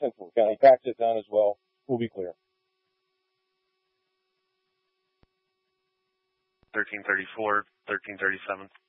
Central County tracks it down as well, we'll be clear. 1334, 1337.